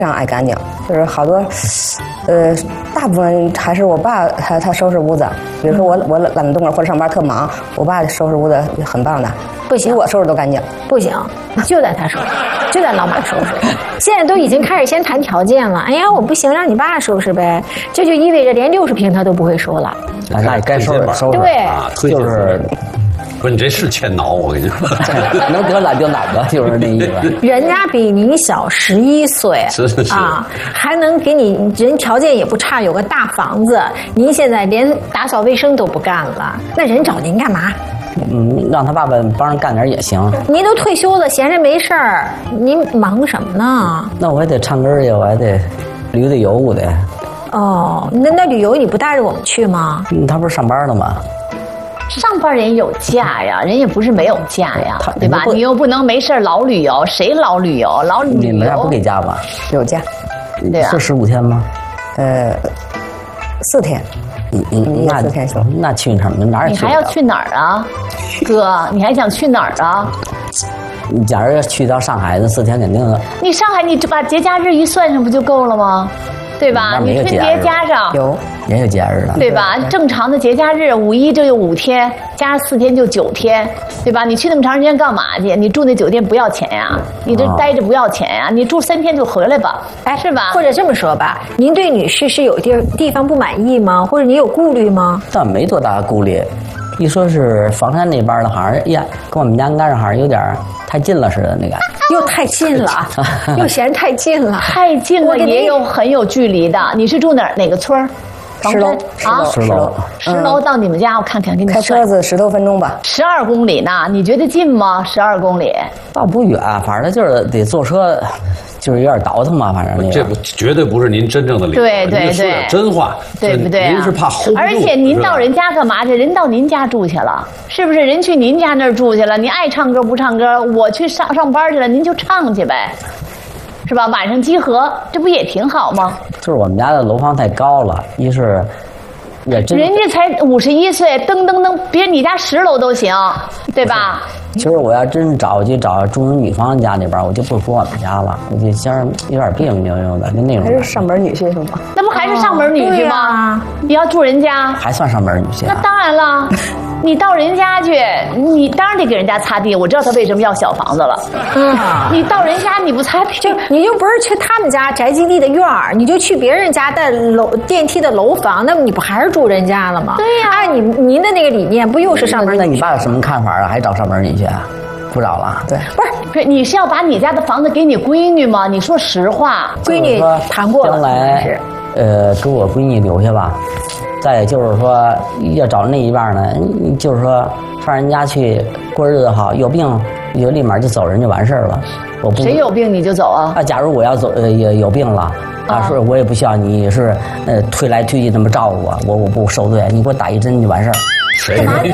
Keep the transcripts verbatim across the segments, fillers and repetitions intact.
常爱干净，就是好多，呃，大部分还是我爸他他收拾屋子。比如说我我懒得动了或者上班特忙，我爸收拾屋子很棒的， 不行， 比我收拾都干净。 不行，就在他收拾，就在老马收拾。现在都已经开始先谈条件了。哎呀，我不行，让你爸收拾呗。这就意味着连六十平他都不会收了。 那也该收拾收拾。 对， 啊，就是。不是你这是欠挠，我跟你说， 能得懒就懒吧，就是那意思。 人家比您小十一岁， 是是是啊，还能给你人条件也不差，有个大房子。您现在连打扫卫生都不干了，那人找您干嘛？ 嗯，让他爸爸帮人干点也行。 您都退休了，闲着没事儿，您忙什么呢？ 那我还得唱歌去，我还得旅旅游得。 哦，那那旅游你不带着我们去吗？ 嗯，他不是上班的吗？ 上班人有假呀，人也不是没有假呀，对吧？你又不能没事老旅游，谁老旅游？老旅游你们家不给假吧？ 有假， 对啊， 是十五天吗？ 呃，四天。 嗯嗯，那四天行。 那去哪儿？哪儿？ 你还要去哪儿啊，哥？你还想去哪儿啊？ 你假如要去到上海，那四天肯定。 你上海，你把节假日一算上不就够了吗？对吧？你春节加上有也有节日的， 对吧？正常的节假日，五一这就五天，加上四天就九天，对吧？你去那么长时间干嘛去？你住那酒店不要钱呀？你这待着不要钱呀？你住三天就回来吧，哎，是吧？ 或者这么说吧，您对女士是有地地方不满意吗？或者你有顾虑吗？ 倒没多大顾虑。一说是房山那边的，好像呀，跟我们家干上好像有点太近了似的那个。 又太近了，又嫌太近了， 太近了也有很有距离的。你是住哪儿哪个村儿？ 石楼啊， 石楼， 石楼到你们家，我看看，给你开车子十多分钟吧。 十二公里呢？你觉得近吗？十二公里？ 倒不远，反正就是得坐车，就是有点倒腾嘛，反正那个。 这不绝对不是您真正的理由， 对对对， 说点真话， 对不对？ 您是怕 hold 不住。 而且您到人家干嘛去？人到您家住去了，是不是？人去您家那儿住去了，你爱唱歌不唱歌，我去上上班去了，您就唱去呗。是吧？晚上集合，这不也挺好吗？ 就是我们家的楼房太高了，一是也真， 人家才五十一岁，噔噔噔，别你家十楼都行，对吧？ 其实我要真找，我就找中女方家那边，我就不说我们家了，我就先有点别扭扭的，就那种。 还是上门女婿是吗？ 那不还是上门女婿吗？哦你要住人家， 还算上门女婿、啊？ 那当然了。你到人家去，你当然得给人家擦地。我知道他为什么要小房子了。嗯，你到人家你不擦地， 就你又不是去他们家宅基地的院儿，你就去别人家的楼电梯的楼房，那么你不还是住人家了吗？ 对呀、啊， 按你您的那个理念，不又是上门女婿？ 那你爸有什么看法啊？还找上门女婿啊？不找了。 对， 不是不是，你是要把你家的房子给你闺女吗？你说实话， 闺女谈过了， 将来呃给我闺女留下吧。再就是说，要找那一半呢，就是说上人家去过日子好，有病你就立马就走人就完事儿了。我不谁有病你就走啊？ 啊，假如我要走呃有有病了啊，是我也不需要你是呃推来推去那么照顾我，我我不受罪，你给我打一针就完事儿。 谁？ 干嘛去？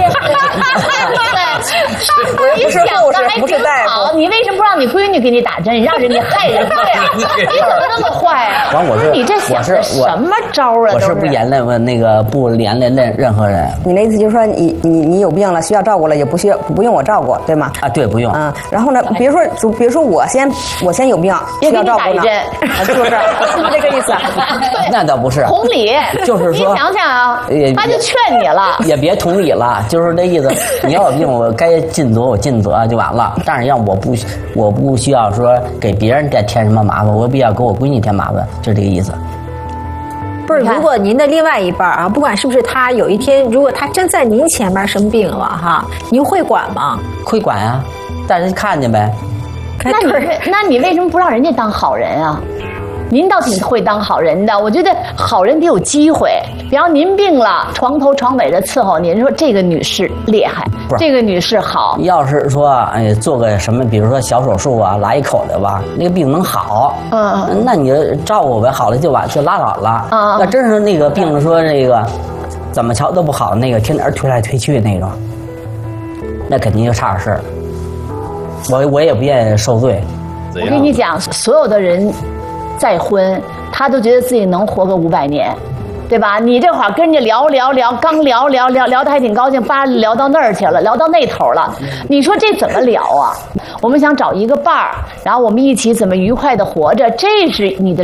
你想的还挺好，你为什么不让你闺女给你打针，让人家害人家呀？你怎么那么坏啊？ 完我是你这想的什么招啊？ 我是不连累我那个不连累任任何人。 你那意思就是说你你你有病了需要照顾了，也不需要不用我照顾，对吗？ 啊，对，不用。 嗯，然后呢，比如说比如说我先我先有病需要照顾呢，是不是？是不是这个意思？ 那倒不是。 同理， 就是说， 你想想啊，他就劝你了， 也别同理了，就是这意思。你要有病，我该尽责我尽责就完了。但是要我不我不需要说给别人再添什么麻烦，我必要给我闺女添麻烦，就这个意思。 不是，如果您的另外一半啊，不管是不是他，有一天如果他真在您前面生病了哈，您会管吗？ 会管呀、啊，带人看见呗。 那你那你为什么不让人家当好人啊？您倒挺会当好人的，我觉得好人得有机会。比方您病了，床头床尾的伺候您，说这个女士厉害，这个女士好。 要是说哎做个什么，比如说小手术啊，拉一口袋吧，那个病能好，嗯，那你照顾呗，好了就完就拉倒了。啊，那真是那个病说这个怎么瞧都不好，那个天天推来推去那种，那肯定就差点事儿。我我也不愿意受罪。 我跟你讲，所有的人再婚，他都觉得自己能活个五百年，对吧？你这会儿跟人家聊聊聊，刚聊聊聊聊得还挺高兴，叭聊到那儿去了，聊到那头了。你说这怎么聊啊？我们想找一个伴儿，然后我们一起怎么愉快的活着，这是你的